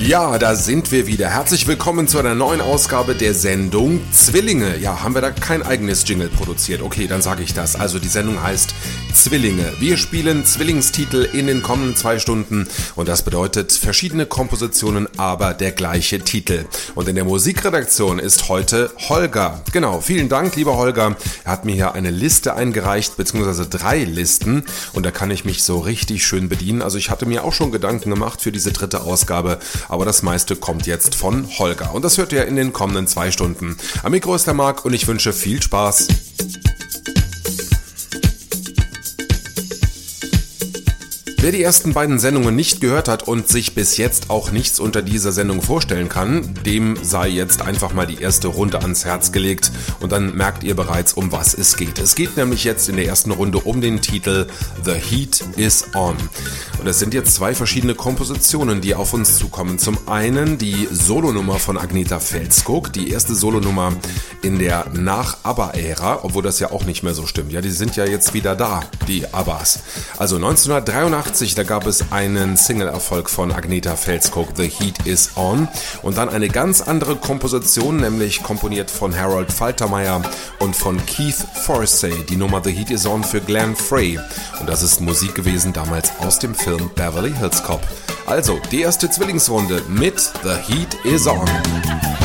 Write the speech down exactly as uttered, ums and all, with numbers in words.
Ja, da sind wir wieder. Herzlich willkommen zu einer neuen Ausgabe der Sendung Zwillinge. Ja, haben wir da kein eigenes Jingle produziert? Okay, dann sage ich das. Also die Sendung heißt Zwillinge. Wir spielen Zwillingstitel in den kommenden zwei Stunden und das bedeutet verschiedene Kompositionen, aber der gleiche Titel. Und in der Musikredaktion ist heute Holger. Genau, vielen Dank, lieber Holger. Er hat mir hier eine Liste eingereicht, beziehungsweise drei Listen und da kann ich mich so richtig schön bedienen. Also ich hatte mir auch schon Gedanken gemacht für diese dritte Ausgabe, aber das meiste kommt jetzt von Holger. Und das hört ihr in den kommenden zwei Stunden. Am Mikro ist der Marc und ich wünsche viel Spaß. Wer die ersten beiden Sendungen nicht gehört hat und sich bis jetzt auch nichts unter dieser Sendung vorstellen kann, dem sei jetzt einfach mal die erste Runde ans Herz gelegt und dann merkt ihr bereits, um was es geht. Es geht nämlich jetzt in der ersten Runde um den Titel The Heat is On. Und es sind jetzt zwei verschiedene Kompositionen, die auf uns zukommen. Zum einen die Solonummer von Agneta Fältskog, die erste Solonummer in der Nach-ABBA-Ära, obwohl das ja auch nicht mehr so stimmt. Ja, die sind ja jetzt wieder da, die ABBAs. Also neunzehnhundertdreiundachtzig, da gab es einen Single-Erfolg von Agneta Fältskog, The Heat is On. Und dann eine ganz andere Komposition, nämlich komponiert von Harold Faltermeyer und von Keith Forsey, die Nummer The Heat is On für Glenn Frey. Und das ist Musik gewesen damals aus dem Film Beverly Hills Cop. Also, die erste Zwillingsrunde mit The Heat is On.